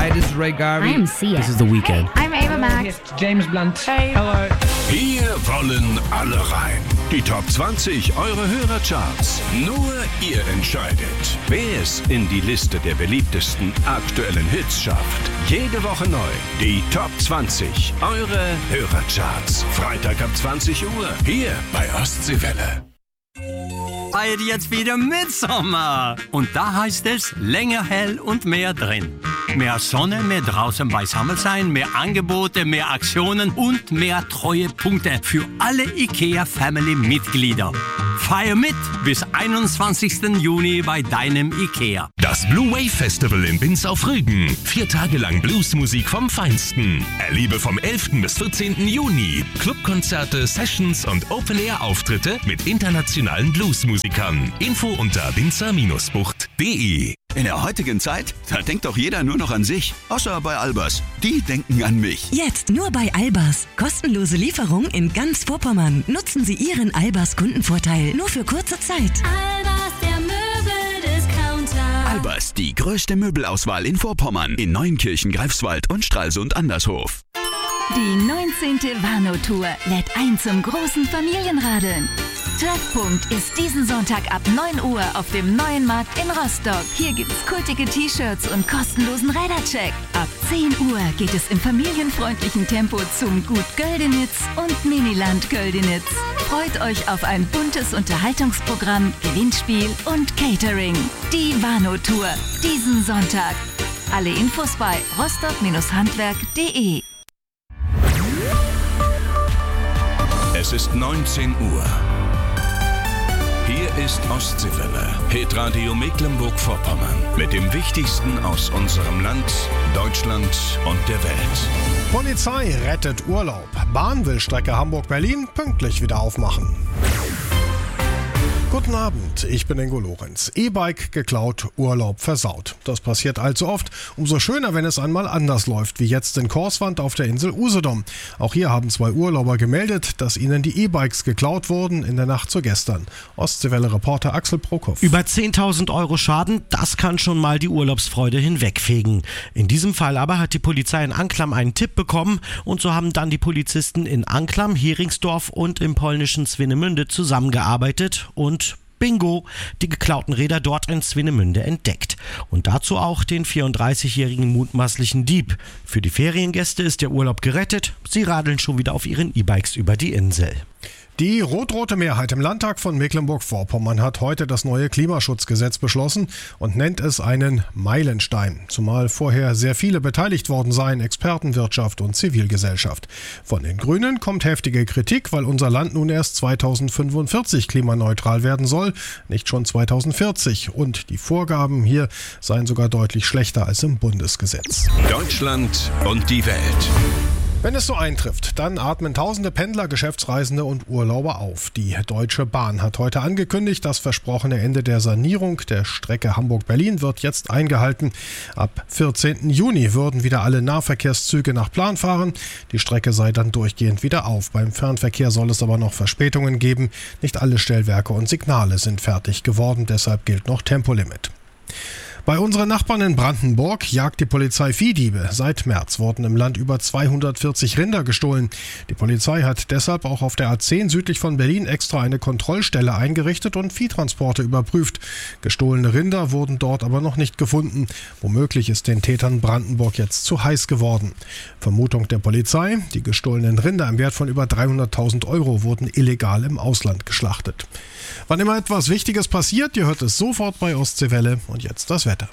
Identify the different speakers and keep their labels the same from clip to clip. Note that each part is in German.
Speaker 1: Hi, this is Ray Garvey.
Speaker 2: I'm Sia.
Speaker 3: This is The Weeknd.
Speaker 2: Hey, I'm Ava Max.
Speaker 1: Here's James Blunt.
Speaker 2: Hey.
Speaker 1: Hello.
Speaker 4: Hier wollen alle rein. Die Top 20 eure Hörercharts. Nur ihr entscheidet, wer es in die Liste der beliebtesten aktuellen Hits schafft. Jede Woche neu. Die Top 20 eure Hörercharts. Freitag ab 20 Uhr. Hier bei Ostseewelle.
Speaker 5: Feiert jetzt wieder Mitsommer. Und da heißt es länger hell und mehr drin. Mehr Sonne, mehr draußen beisammen sein, mehr Angebote, mehr Aktionen und mehr Treuepunkte für alle IKEA-Family-Mitglieder. Feier mit bis 21. Juni bei deinem IKEA.
Speaker 6: Das Blue Wave Festival in Binz auf Rügen. 4 Tage lang Bluesmusik vom Feinsten. Erlebe vom 11. bis 14. Juni Clubkonzerte, Sessions und Open-Air-Auftritte mit internationalen Bluesmusikern. Info unter binzer-bucht.de.
Speaker 7: In der heutigen Zeit, da denkt doch jeder nur noch an sich. Außer bei Albers. Die denken an mich.
Speaker 8: Jetzt nur bei Albers. Kostenlose Lieferung in ganz Vorpommern. Nutzen Sie Ihren Albers Kundenvorteil nur für kurze Zeit.
Speaker 9: Albers, der Möbeldiscounter.
Speaker 7: Albers, die größte Möbelauswahl in Vorpommern. In Neuenkirchen, Greifswald und Stralsund Andershof.
Speaker 10: Die 19. Warnow-Tour lädt ein zum großen Familienradeln. Treffpunkt ist diesen Sonntag ab 9 Uhr auf dem Neuen Markt in Rostock. Hier gibt's kultige T-Shirts und kostenlosen Rädercheck. Ab 10 Uhr geht es im familienfreundlichen Tempo zum Gut Göldenitz und Miniland Göldenitz. Freut euch auf ein buntes Unterhaltungsprogramm, Gewinnspiel und Catering. Die Warnow-Tour, diesen Sonntag. Alle Infos bei rostock-handwerk.de.
Speaker 4: Es ist 19 Uhr. Hier ist Ostseewelle, Hitradio Mecklenburg-Vorpommern. Mit dem Wichtigsten aus unserem Land, Deutschland und der Welt.
Speaker 11: Polizei rettet Urlaub. Bahn will Strecke Hamburg-Berlin pünktlich wieder aufmachen. Guten Abend, ich bin Ingo Lorenz. E-Bike geklaut, Urlaub versaut. Das passiert allzu oft. Umso schöner, wenn es einmal anders läuft, wie jetzt in Korswand auf der Insel Usedom. Auch hier haben 2 Urlauber gemeldet, dass ihnen die E-Bikes geklaut wurden in der Nacht zu gestern. Ostseewelle-Reporter Axel Prokop.
Speaker 3: Über 10.000 Euro Schaden, das kann schon mal die Urlaubsfreude hinwegfegen. In diesem Fall aber hat die Polizei in Anklam einen Tipp bekommen und so haben dann die Polizisten in Anklam, Heringsdorf und im polnischen Swinemünde zusammengearbeitet und Bingo, die geklauten Räder dort in Swinemünde entdeckt. Und dazu auch den 34-jährigen mutmaßlichen Dieb. Für die Feriengäste ist der Urlaub gerettet. Sie radeln schon wieder auf ihren E-Bikes über die Insel.
Speaker 11: Die rot-rote Mehrheit im Landtag von Mecklenburg-Vorpommern hat heute das neue Klimaschutzgesetz beschlossen und nennt es einen Meilenstein, zumal vorher sehr viele beteiligt worden seien, Experten, Wirtschaft und Zivilgesellschaft. Von den Grünen kommt heftige Kritik, weil unser Land nun erst 2045 klimaneutral werden soll, nicht schon 2040. Und die Vorgaben hier seien sogar deutlich schlechter als im Bundesgesetz.
Speaker 4: Deutschland und die Welt.
Speaker 11: Wenn es so eintrifft, dann atmen tausende Pendler, Geschäftsreisende und Urlauber auf. Die Deutsche Bahn hat heute angekündigt, das versprochene Ende der Sanierung der Strecke Hamburg-Berlin wird jetzt eingehalten. Ab 14. Juni würden wieder alle Nahverkehrszüge nach Plan fahren. Die Strecke sei dann durchgehend wieder auf. Beim Fernverkehr soll es aber noch Verspätungen geben. Nicht alle Stellwerke und Signale sind fertig geworden, deshalb gilt noch Tempolimit. Bei unseren Nachbarn in Brandenburg jagt die Polizei Viehdiebe. Seit März wurden im Land über 240 Rinder gestohlen. Die Polizei hat deshalb auch auf der A10 südlich von Berlin extra eine Kontrollstelle eingerichtet und Viehtransporte überprüft. Gestohlene Rinder wurden dort aber noch nicht gefunden. Womöglich ist den Tätern Brandenburg jetzt zu heiß geworden. Vermutung der Polizei: Die gestohlenen Rinder im Wert von über 300.000 Euro wurden illegal im Ausland geschlachtet. Wann immer etwas Wichtiges passiert, ihr hört es sofort bei Ostseewelle. Und jetzt das Wetter.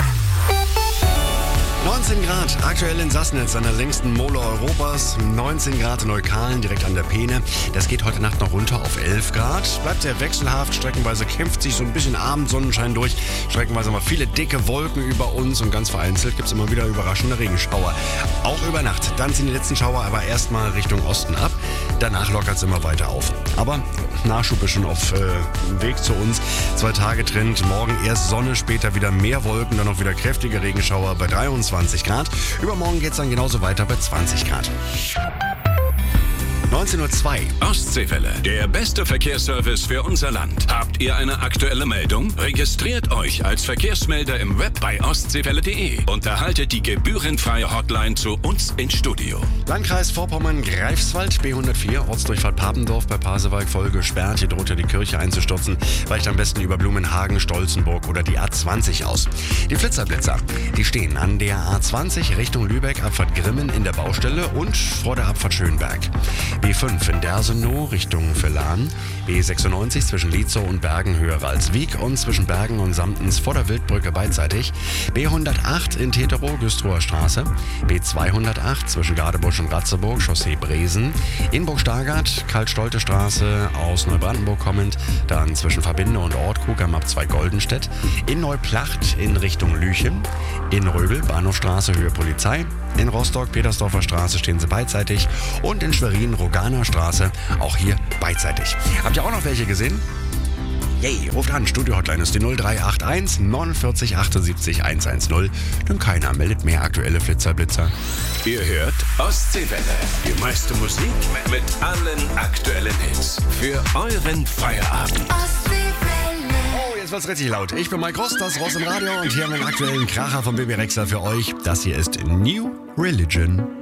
Speaker 12: 19 Grad, aktuell in Sassnitz, an der längsten Mole Europas. 19 Grad in Neukalen, direkt an der Peene. Das geht heute Nacht noch runter auf 11 Grad. Bleibt sehr wechselhaft, streckenweise kämpft sich so ein bisschen Abendsonnenschein durch. Streckenweise mal viele dicke Wolken über uns und ganz vereinzelt gibt es immer wieder überraschende Regenschauer. Auch über Nacht. Dann ziehen die letzten Schauer aber erstmal Richtung Osten ab. Danach lockert es immer weiter auf. Aber Nachschub ist schon auf dem Weg zu uns. 2 Tage Trend. Morgen erst Sonne, später wieder mehr Wolken, dann noch wieder kräftige Regenschauer bei 23 Grad. Übermorgen geht es dann genauso weiter bei 20 Grad. 19:02 Uhr.
Speaker 4: Ostseewelle, der beste Verkehrsservice für unser Land. Habt ihr eine aktuelle Meldung? Registriert euch als Verkehrsmelder im Web bei ostseewelle.de und erhaltet die gebührenfreie Hotline zu uns ins Studio.
Speaker 12: Landkreis Vorpommern-Greifswald, B104, Ortsdurchfahrt Papendorf bei Pasewalk voll gesperrt. Hier droht ja die Kirche einzustürzen. Weicht am besten über Blumenhagen, Stolzenburg oder die A20 aus. Die Flitzerblitzer, die stehen an der A20 Richtung Lübeck, Abfahrt Grimmen in der Baustelle und vor der Abfahrt Schönberg. B5 in Dersenow Richtung Villahn. B96 zwischen Lietzow und Bergen höher Ralswiek und zwischen Bergen und Samtens vor der Wildbrücke beidseitig. B108 in Teterow, Güstrower Straße. B208 zwischen Gadebusch und Ratzeburg, Chaussee Bresen. In Burg-Stargard, Karl-Stolte Straße aus Neubrandenburg kommend. Dann zwischen Verbinde und Ortkrug am Ab 2 Goldenstedt. In Neuplacht in Richtung Lüchen. In Röbel, Bahnhofstraße, Höhe Polizei. In Rostock, Petersdorfer Straße stehen sie beidseitig. Und in Schwerin, Roganer Straße, auch hier beidseitig. Habt ihr auch noch welche gesehen? Yay, ruft an, Studio-Hotline ist die 0381 49 78 110. Denn keiner meldet mehr aktuelle Flitzerblitzer.
Speaker 4: Ihr hört Ostseewelle. Die meiste Musik mit allen aktuellen Hits. Für euren Feierabend.
Speaker 12: Oh, jetzt wird's richtig laut. Ich bin Mike Rost, das Ross im Radio und hier haben wir einen aktuellen Kracher von Baby Rexha für euch. Das hier ist New Religion.